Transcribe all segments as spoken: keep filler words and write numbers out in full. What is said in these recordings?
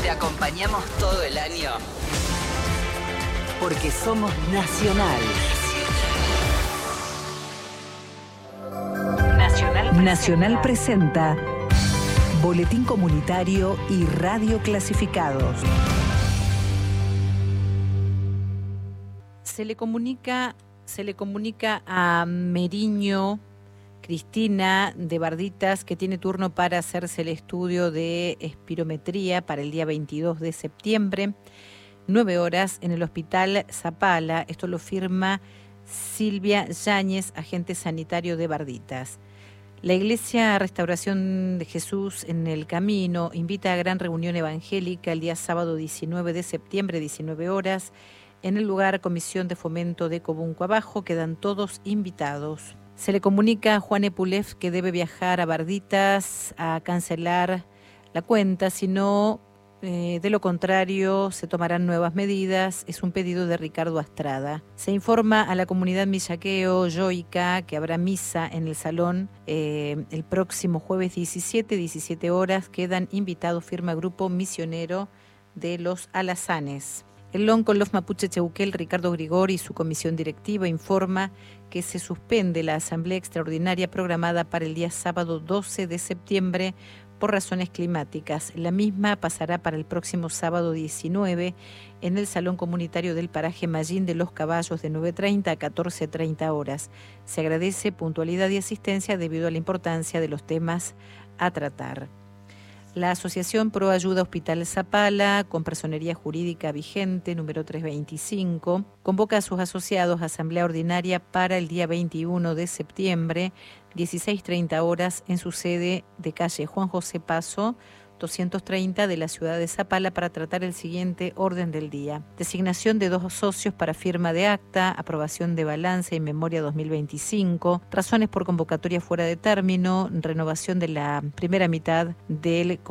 Te acompañamos todo el año. Porque somos Nacional. Nacional presenta. Nacional presenta Boletín Comunitario y Radio Clasificados. Se le comunica, se le comunica a Meriño Cristina de Barditas que tiene turno para hacerse el estudio de espirometría para el día veintidós de septiembre, nueve horas en el Hospital Zapala. Esto lo firma Silvia Yáñez, agente sanitario de Barditas. La Iglesia Restauración de Jesús en el Camino invita a gran reunión evangélica el día sábado diecinueve de septiembre, diecinueve horas, en el lugar Comisión de Fomento de Cobunco Abajo. Quedan todos invitados. Se le comunica a Juan Epulef que debe viajar a Barditas a cancelar la cuenta, si no, eh, de lo contrario, se tomarán nuevas medidas. Es un pedido de Ricardo Astrada. Se informa a la comunidad millaqueo yoica que habrá misa en el salón eh, el próximo jueves diecisiete, diecisiete horas. Quedan invitados, firma Grupo Misionero de los Alazanes. El Loncolov Mapuche Cheuquel, Ricardo Grigori y su comisión directiva informa que se suspende la asamblea extraordinaria programada para el día sábado doce de septiembre por razones climáticas. La misma pasará para el próximo sábado diecinueve en el Salón Comunitario del Paraje Mallín de los Caballos de nueve treinta a catorce treinta horas. Se agradece puntualidad y asistencia debido a la importancia de los temas a tratar. La Asociación Pro Ayuda Hospital Zapala, con personería jurídica vigente, número trescientos veinticinco, convoca a sus asociados a asamblea ordinaria para el día veintiuno de septiembre, dieciséis treinta horas, en su sede de calle Juan José Paso, doscientos treinta de la ciudad de Zapala, para tratar el siguiente orden del día: designación de dos socios para firma de acta, aprobación de balance y memoria dos mil veinticinco, razones por convocatoria fuera de término, renovación de la primera mitad del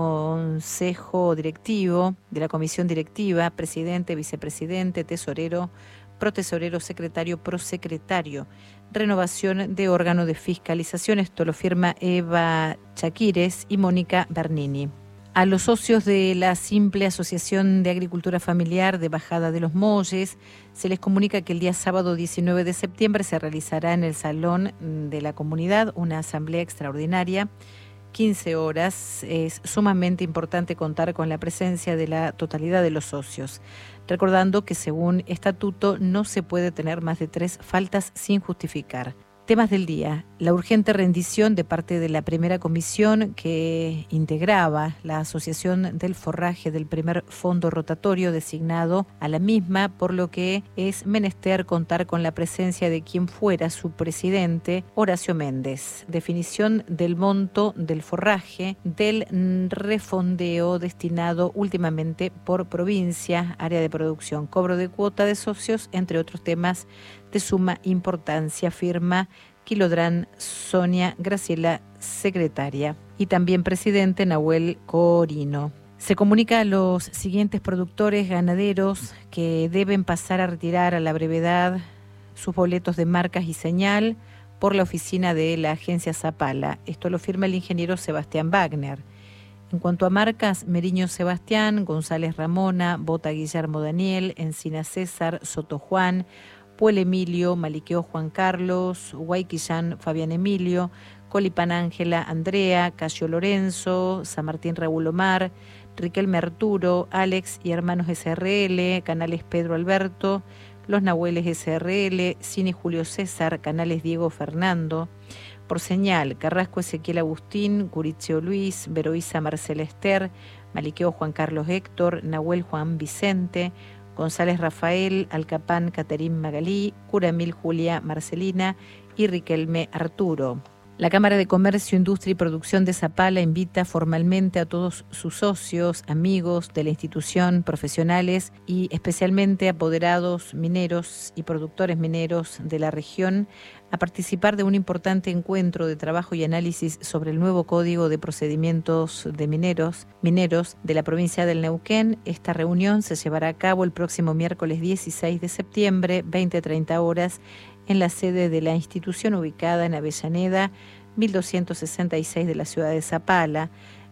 consejo directivo, de la comisión directiva, presidente, vicepresidente, tesorero, protesorero, secretario, prosecretario, renovación de órgano de fiscalización. Esto lo firma Eva Chaquires y Mónica Bernini. A los socios de la simple Asociación de Agricultura Familiar de Bajada de los Molles se les comunica que el día sábado diecinueve de septiembre se realizará en el Salón de la Comunidad una asamblea extraordinaria, quince horas. Es sumamente importante contar con la presencia de la totalidad de los socios, recordando que según estatuto no se puede tener más de tres faltas sin justificar. Temas del día: la urgente rendición de parte de la primera comisión que integraba la Asociación del Forraje del primer fondo rotatorio designado a la misma, por lo que es menester contar con la presencia de quien fuera su presidente, Horacio Méndez. Definición del monto del forraje, del refondeo destinado últimamente por provincia, área de producción, cobro de cuota de socios, entre otros temas de suma importancia, firma Quilodrán Sonia Graciela, secretaria, y también presidente Nahuel Corino. Se comunica a los siguientes productores ganaderos que deben pasar a retirar a la brevedad sus boletos de marcas y señal por la oficina de la agencia Zapala. Esto lo firma el ingeniero Sebastián Wagner. En cuanto a marcas: Meriño Sebastián, González Ramona, Bota Guillermo Daniel, Encina César, Soto Juan, Puel Emilio, Maliqueo Juan Carlos, Guayquillán Fabián Emilio, Colipan Ángela Andrea, Casio Lorenzo, San Martín Raúl Omar, Riquelme Arturo, Alex y Hermanos S R L, Canales Pedro Alberto, Los Nahueles S R L, Cine Julio César, Canales Diego Fernando. Por señal: Carrasco Ezequiel Agustín, Curicheo Luis, Veroiza Marcela Esther, Maliqueo Juan Carlos Héctor, Nahuel Juan Vicente, González Rafael, Alcapán Caterín Magalí, Curamil Julia Marcelina y Riquelme Arturo. La Cámara de Comercio, Industria y Producción de Zapala invita formalmente a todos sus socios, amigos de la institución, profesionales y especialmente apoderados mineros y productores mineros de la región a participar de un importante encuentro de trabajo y análisis sobre el nuevo Código de Procedimientos de Mineros, mineros de la provincia del Neuquén. Esta reunión se llevará a cabo el próximo miércoles dieciséis de septiembre, veinte treinta horas, en la sede de la institución ubicada en Avellaneda, mil doscientos sesenta y seis de la ciudad de Zapala.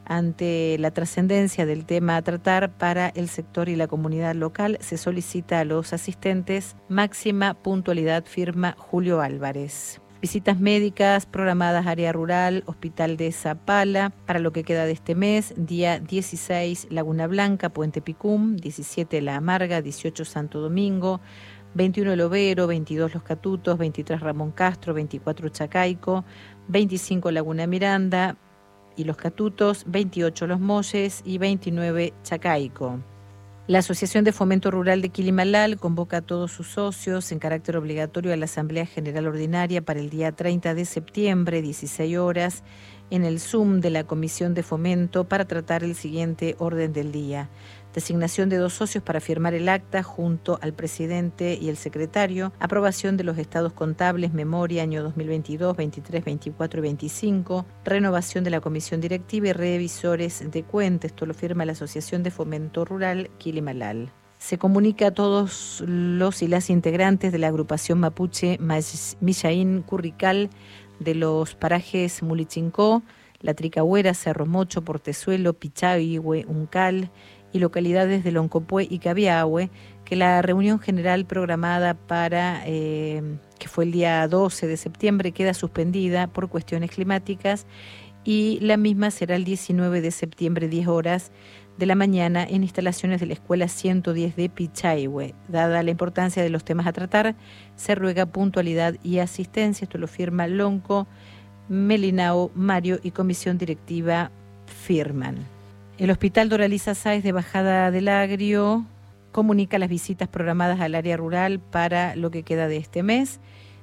Ante la trascendencia del tema a tratar para el sector y la comunidad local, se solicita a los asistentes máxima puntualidad, firma Julio Álvarez. Visitas médicas programadas área rural, Hospital de Zapala, para lo que queda de este mes, día dieciséis Laguna Blanca, Puente Picum, diecisiete La Amarga, dieciocho Santo Domingo, veintiuno El Overo, veintidós Los Catutos, veintitrés Ramón Castro, veinticuatro Chacaico, veinticinco Laguna Miranda y Los Catutos, veintiocho Los Molles y veintinueve Chacaico. La Asociación de Fomento Rural de Quilimalal convoca a todos sus socios en carácter obligatorio a la Asamblea General Ordinaria para el día treinta de septiembre, dieciséis horas, en el Zoom de la Comisión de Fomento para tratar el siguiente orden del día. Designación de dos socios para firmar el acta junto al presidente y el secretario. Aprobación de los estados contables, memoria, año dos mil veintidós, veintitrés, veinticuatro y veinticinco. Renovación de la comisión directiva y revisores de cuentas. Esto lo firma la Asociación de Fomento Rural Quilimalal. Se comunica a todos los y las integrantes de la agrupación mapuche Millaín Currical de los parajes Mulichincó, La Tricahuera, Cerro Mocho, Portezuelo, Pichahue, Uncal y localidades de Loncopué y Cabiahue, que la reunión general programada para, eh, que fue el día doce de septiembre, queda suspendida por cuestiones climáticas y la misma será el diecinueve de septiembre, diez horas de la mañana, en instalaciones de la Escuela ciento diez de Pichahue. Dada la importancia de los temas a tratar, se ruega puntualidad y asistencia. Esto lo firma Lonco, Melinao, Mario y Comisión Directiva firman. El Hospital Doraliza Sáez de Bajada del Agrio comunica las visitas programadas al área rural para lo que queda de este mes.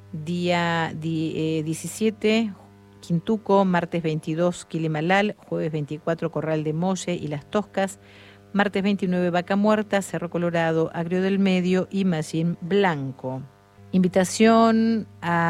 Día diecisiete, Quintuco, martes veintidós, Quilimalal, jueves veinticuatro, Corral de Molle y Las Toscas, martes veintinueve, Vaca Muerta, Cerro Colorado, Agrio del Medio y Mallín Blanco. Invitación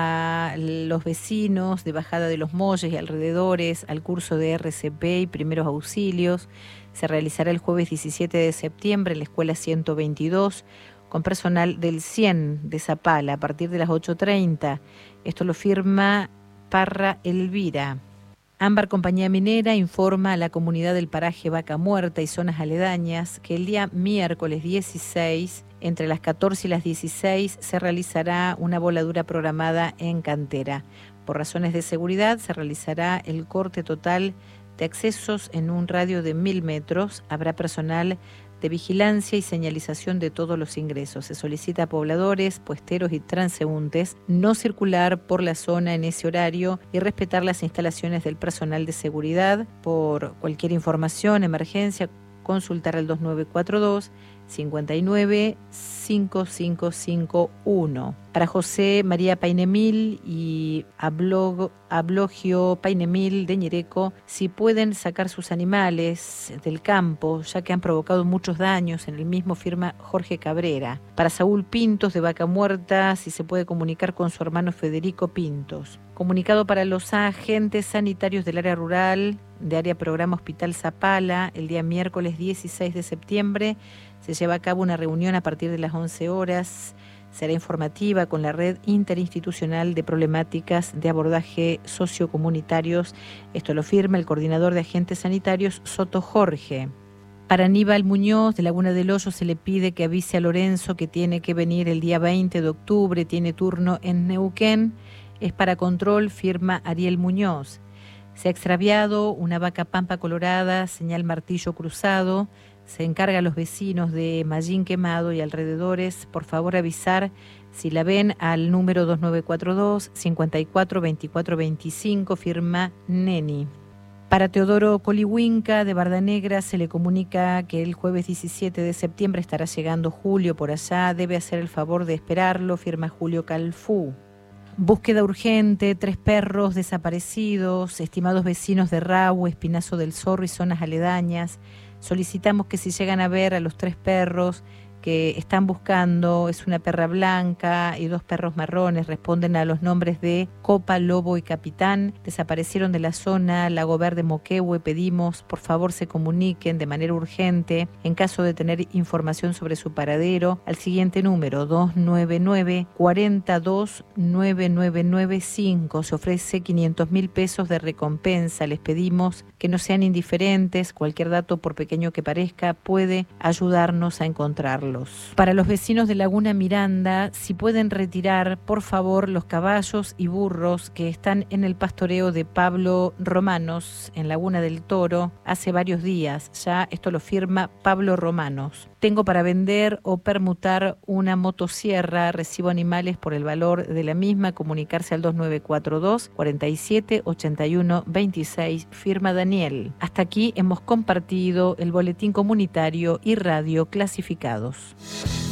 a los vecinos de Bajada de los Molles y alrededores al curso de R C P y primeros auxilios. Se realizará el jueves diecisiete de septiembre en la Escuela ciento veintidós con personal del cien de Zapala a partir de las ocho treinta. Esto lo firma Parra Elvira. Ámbar Compañía Minera informa a la comunidad del paraje Vaca Muerta y zonas aledañas que el día miércoles dieciséis, entre las catorce y las dieciséis, se realizará una voladura programada en cantera. Por razones de seguridad se realizará el corte total de accesos en un radio de mil metros. Habrá personal de vigilancia y señalización de todos los ingresos. Se solicita a pobladores, puesteros y transeúntes no circular por la zona en ese horario y respetar las instalaciones del personal de seguridad. Por cualquier información, emergencia, consultar al dos nueve cuatro dos, cinco nueve, cinco cinco cinco uno. Para José María Painemil y Ablog, Ablogio Painemil de Ñereco, si pueden sacar sus animales del campo, ya que han provocado muchos daños en el mismo, firma Jorge Cabrera. Para Saúl Pintos de Vaca Muerta, si se puede comunicar con su hermano Federico Pintos. Comunicado para los agentes sanitarios del área rural, de área programa Hospital Zapala, el día miércoles dieciséis de septiembre, se lleva a cabo una reunión a partir de las once horas. Será informativa con la red interinstitucional de problemáticas de abordaje sociocomunitarios. Esto lo firma el coordinador de agentes sanitarios, Soto Jorge. Para Aníbal Muñoz de Laguna del Hoyo se le pide que avise a Lorenzo que tiene que venir el día veinte de octubre, tiene turno en Neuquén. Es para control, firma Ariel Muñoz. Se ha extraviado una vaca pampa colorada, señal martillo cruzado. Se encarga a los vecinos de Mallín Quemado y alrededores, por favor avisar si la ven al número dos nueve cuatro dos, cinco cuatro, veinticuatro veinticinco, firma Neni. Para Teodoro Colihuinca de Barda Negra se le comunica que el jueves diecisiete de septiembre estará llegando Julio por allá, debe hacer el favor de esperarlo, firma Julio Calfú. Búsqueda urgente, tres perros desaparecidos, estimados vecinos de Rahue, Espinazo del Zorro y zonas aledañas. Solicitamos que si llegan a ver a los tres perros que están buscando es una perra blanca y dos perros marrones. Responden a los nombres de Copa, Lobo y Capitán. Desaparecieron de la zona Lago Verde, Moquehue. Pedimos, por favor, se comuniquen de manera urgente en caso de tener información sobre su paradero al siguiente número: dos nueve nueve, cuarenta y dos, nueve nueve nueve cinco. Se ofrece quinientos mil pesos de recompensa. Les pedimos que no sean indiferentes. Cualquier dato, por pequeño que parezca, puede ayudarnos a encontrarlos. Para los vecinos de Laguna Miranda, si pueden retirar, por favor, los caballos y burros que están en el pastoreo de Pablo Romanos, en Laguna del Toro, hace varios días. Ya esto lo firma Pablo Romanos. Tengo para vender o permutar una motosierra. Recibo animales por el valor de la misma. Comunicarse al dos nueve cuatro dos, cuarenta y siete, ochenta y uno, veintiséis. Firma Daniel. Hasta aquí hemos compartido el boletín comunitario y radio clasificados.